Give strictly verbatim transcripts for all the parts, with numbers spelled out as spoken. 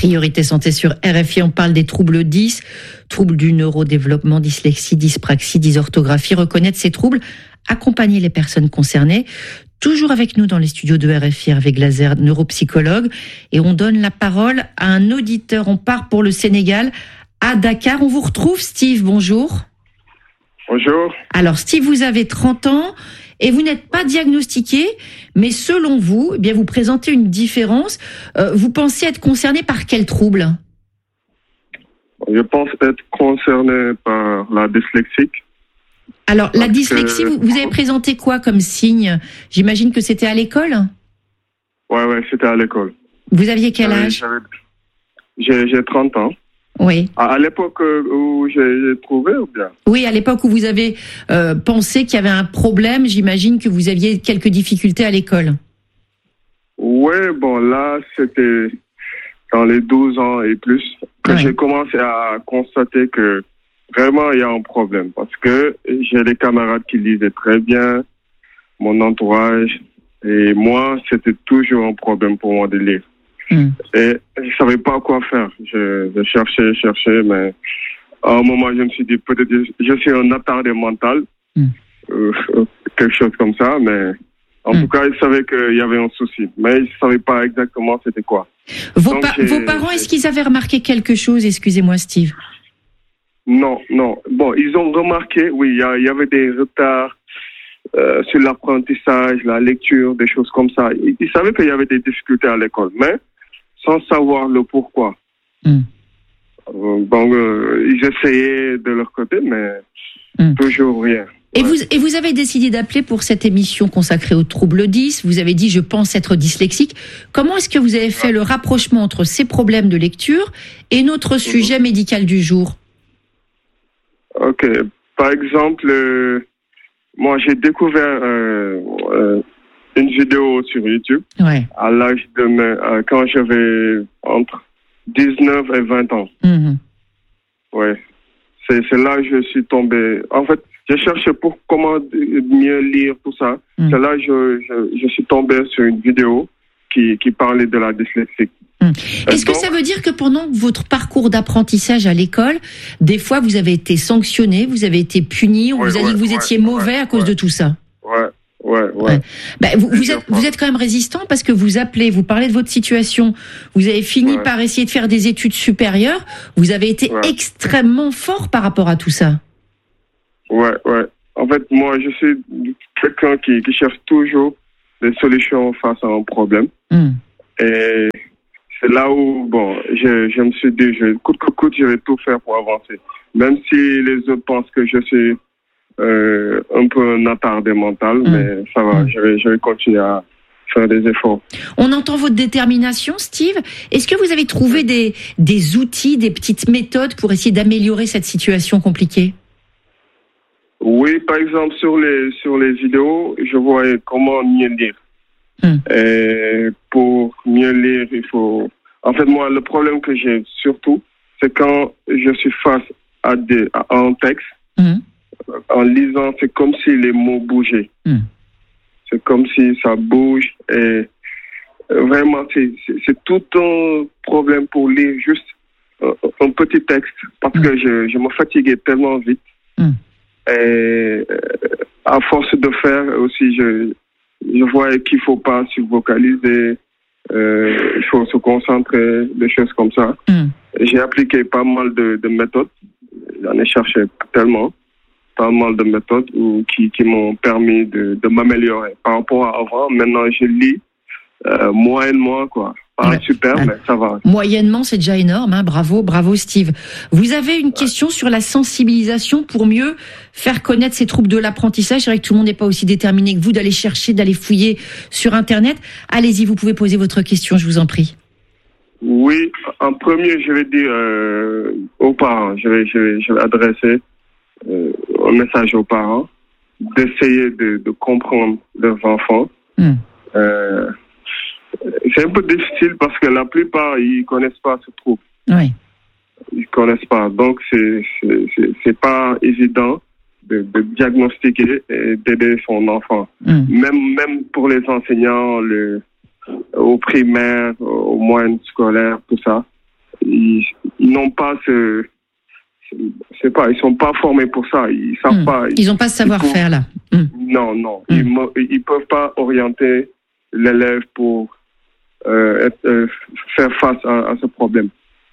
Priorité santé sur R F I, on parle des troubles dys, troubles du neurodéveloppement, dyslexie, dyspraxie, dysorthographie. Reconnaître ces troubles, accompagner les personnes concernées. Toujours avec nous dans les studios de R F I, Hervé Glaser, neuropsychologue. Et on donne la parole à un auditeur. On part pour le Sénégal, à Dakar. On vous retrouve, Steve, bonjour. Bonjour. Alors, Steve, vous avez trente ans et vous n'êtes pas diagnostiqué, mais selon vous, eh bien, vous présentez une différence. Euh, vous pensez être concerné par quel trouble ? Je pense être concerné par la dyslexie. Alors, la Parce dyslexie, que... vous, vous avez présenté quoi comme signe ? J'imagine que c'était à l'école ? Ouais, ouais, c'était à l'école. Vous aviez quel Euh, âge ? J'ai, j'ai trente ans. Oui. À, à l'époque où j'ai, j'ai trouvé ou bien ? Oui, à l'époque où vous avez euh, pensé qu'il y avait un problème, j'imagine que vous aviez quelques difficultés à l'école. Ouais, bon, là, c'était dans les douze ans et plus que Ouais. j'ai commencé à constater que vraiment, il y a un problème. Parce que j'ai des camarades qui lisaient très bien, mon entourage, et moi, c'était toujours un problème pour moi de lire. Mm. Et je savais pas quoi faire. Je, je cherchais, cherchais, mais à un moment, je me suis dit, peut-être je suis un attardé mental, Mm. euh, quelque chose comme ça, mais en Mm. tout cas, je savais qu'il y avait un souci, mais je savais pas exactement c'était quoi. Vos, Donc, pa- j'ai- vos parents, est-ce qu'ils avaient remarqué quelque chose ? Excusez-moi, Steve. Non, non. Bon, ils ont remarqué, oui, il y, a- il y avait des retards euh, sur l'apprentissage, la lecture, des choses comme ça. Ils, ils savaient qu'il y avait des difficultés à l'école, mais sans savoir le pourquoi. Mm. Euh, donc, euh, ils essayaient de leur côté, mais Mm. toujours rien. Et, Ouais. vous, et vous avez décidé d'appeler pour cette émission consacrée aux troubles dys. Vous avez dit « je pense être dyslexique ». Comment est-ce que vous avez fait le rapprochement entre ces problèmes de lecture et notre sujet médical du jour ? Ok. Par exemple, euh, moi, j'ai découvert euh, euh, une vidéo sur YouTube Ouais. à l'âge de mes, euh, quand j'avais entre dix-neuf et vingt ans. Mhm. Ouais. C'est, c'est là que je suis tombé. En fait, je cherchais pour comment mieux lire tout ça. Mm. C'est là que je, je, je suis tombé sur une vidéo qui, qui parlait de la dyslexie. Mm. Et Est-ce que donc- ça veut dire que pendant votre parcours d'apprentissage à l'école, des fois vous avez été sanctionné, vous avez été puni, on Ouais, vous a dit ouais, que vous ouais, étiez mauvais ouais, à cause ouais. de tout ça ? Ouais, ouais, ouais. Ouais. Bah, vous, vous, Plusieurs êtes, fois. vous êtes quand même résistant parce que vous appelez, vous parlez de votre situation, vous avez fini Ouais. par essayer de faire des études supérieures, vous avez été Ouais. extrêmement fort par rapport à tout ça. Ouais, ouais. En fait, moi, je suis quelqu'un qui, qui cherche toujours des solutions face à un problème. Mm. Et c'est là où, bon, je, je me suis dit, je, coûte que coûte, je vais tout faire pour avancer. Même si les autres pensent que je suis euh, un peu un attardé mental, Mm. mais ça va, Mm. je vais, je vais continuer à faire des efforts. On entend votre détermination, Steve. Est-ce que vous avez trouvé des, des outils, des petites méthodes pour essayer d'améliorer cette situation compliquée ? Oui, par exemple, sur les, sur les vidéos, je voyais comment mieux lire. Mm. Et pour mieux lire, il faut... En fait, moi, le problème que j'ai surtout, c'est quand je suis face à, des, à un texte, Mm. en lisant, c'est comme si les mots bougeaient. Mm. C'est comme si ça bouge. Et vraiment, c'est, c'est, c'est tout un problème pour lire juste un, un petit texte, parce Mm. que je, je me fatiguais tellement vite. Mm. Et euh, à force de faire aussi, je, je vois qu'il faut pas se vocaliser, euh, il faut se concentrer, des choses comme ça. Mm. J'ai appliqué pas mal de, de méthodes, j'en ai cherché tellement, pas mal de méthodes où, qui, qui m'ont permis de, de m'améliorer. Par rapport à avant, maintenant je lis euh, moyennement, quoi. Pas Ouais. super, Ouais. mais ça va. Moyennement, c'est déjà énorme. Hein. Bravo, bravo, Steve. Vous avez une question sur la sensibilisation pour mieux faire connaître ces troubles de l'apprentissage. C'est vrai que tout le monde n'est pas aussi déterminé que vous d'aller chercher, d'aller fouiller sur Internet. Allez-y, vous pouvez poser votre question, je vous en prie. Oui, en premier, je vais dire euh, aux parents, je vais, je vais, je vais adresser euh, un message aux parents, d'essayer de, de comprendre leurs enfants. Mm. Euh, c'est un peu difficile parce que la plupart, ils connaissent pas ce trouble. Oui. Ils connaissent pas. Donc, c'est, c'est, c'est, c'est pas évident de, de diagnostiquer et d'aider son enfant. Mm. Même, même pour les enseignants, le, au primaire, au moyen scolaire, tout ça. ils, ils n'ont pas ce, c'est pas, ils sont pas formés pour ça. Ils savent mmh. pas. Ils n'ont pas ce savoir-faire là. Mmh. Non, non. Mmh. Ils, ils peuvent pas orienter l'élève pour euh, être, euh, faire face à, à ce problème.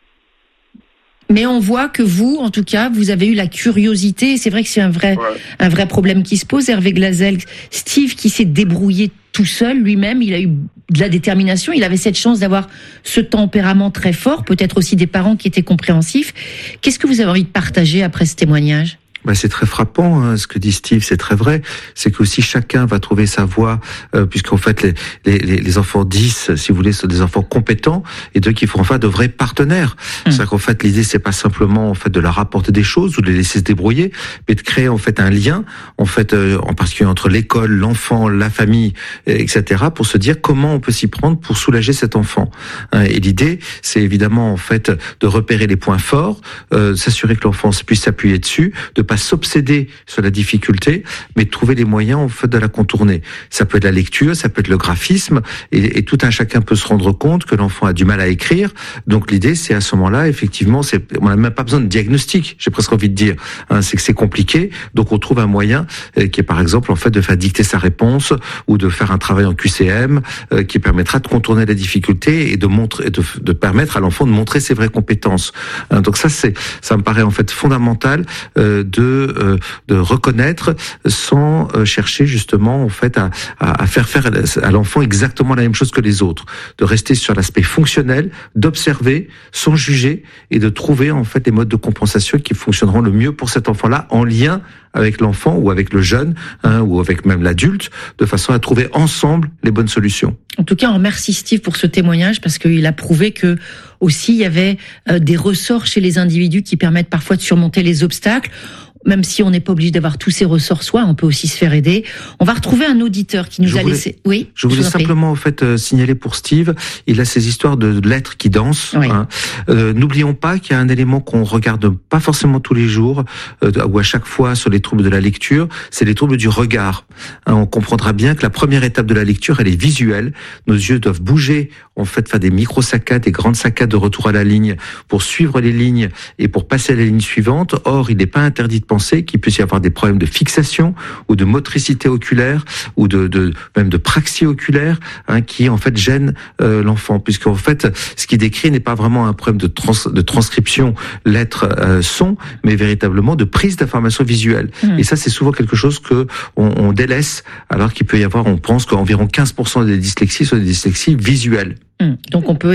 Mais on voit que vous, en tout cas, vous avez eu la curiosité. C'est vrai que c'est un vrai, ouais. un vrai problème qui se pose. Hervé Glazel, Steve, qui s'est débrouillé tout seul lui-même, il a eu de la détermination. Il avait cette chance d'avoir ce tempérament très fort. Peut-être aussi des parents qui étaient compréhensifs. Qu'est-ce que vous avez envie de partager après ce témoignage ? Ben c'est très frappant, hein, ce que dit Steve, c'est très vrai. C'est que aussi chacun va trouver sa voie, euh, puisqu'en fait les, les, les enfants dix, si vous voulez, sont des enfants compétents et d'eux qui font enfin de vrais partenaires. Mmh. C'est-à-dire qu'en fait l'idée c'est pas simplement en fait de leur apporter des choses ou de les laisser se débrouiller, mais de créer en fait un lien, en fait euh, en particulier entre l'école, l'enfant, la famille, et cetera, pour se dire comment on peut s'y prendre pour soulager cet enfant. Hein, et l'idée c'est évidemment en fait de repérer les points forts, euh, s'assurer que l'enfant puisse s'appuyer dessus, de pas s'obséder sur la difficulté, mais de trouver les moyens en fait de la contourner. Ça peut être la lecture, ça peut être le graphisme, et, et tout un chacun peut se rendre compte que l'enfant a du mal à écrire. Donc l'idée, c'est à ce moment-là, effectivement, c'est, on n'a même pas besoin de diagnostic. J'ai presque envie de dire, hein, c'est que c'est compliqué. Donc on trouve un moyen euh, qui est par exemple en fait de faire dicter sa réponse ou de faire un travail en Q C M euh, qui permettra de contourner la difficulté et de montrer, et de, de permettre à l'enfant de montrer ses vraies compétences. Hein, donc ça, c'est, ça me paraît en fait fondamental euh, de De, euh, de reconnaître sans euh, chercher justement en fait à, à, à faire faire à l'enfant exactement la même chose que les autres, de rester sur l'aspect fonctionnel, d'observer sans juger et de trouver en fait des modes de compensation qui fonctionneront le mieux pour cet enfant-là en lien avec l'enfant ou avec le jeune hein, ou avec même l'adulte, de façon à trouver ensemble les bonnes solutions. En tout cas, on remercie Steve pour ce témoignage parce qu'il a prouvé que aussi il y avait euh, des ressorts chez les individus qui permettent parfois de surmonter les obstacles. Même si on n'est pas obligé d'avoir tous ces ressorts soi, on peut aussi se faire aider. On va retrouver un auditeur qui nous je a voulais, laissé... Oui, je voulais je simplement en fait euh, signaler pour Steve, il a ces histoires de lettres qui dansent. Oui. Hein. Euh, n'oublions pas qu'il y a un élément qu'on regarde pas forcément tous les jours, euh, ou à chaque fois sur les troubles de la lecture, c'est les troubles du regard. Hein, on comprendra bien que la première étape de la lecture, elle est visuelle. Nos yeux doivent bouger, en fait, faire des micro-saccades, des grandes saccades de retour à la ligne pour suivre les lignes et pour passer à la ligne suivante. Or, il n'est pas interdit de penser qu'il puisse y avoir des problèmes de fixation ou de motricité oculaire ou de, de même de praxie oculaire hein, qui en fait gênent euh, l'enfant, puisqu'en fait ce qu'il décrit n'est pas vraiment un problème de, trans, de transcription lettre euh, son, mais véritablement de prise d'information visuelle. Mmh. Et ça c'est souvent quelque chose que on, on délaisse, alors qu'il peut y avoir, on pense qu'environ quinze pour cent des dyslexies sont des dyslexies visuelles. Mmh. Donc on peut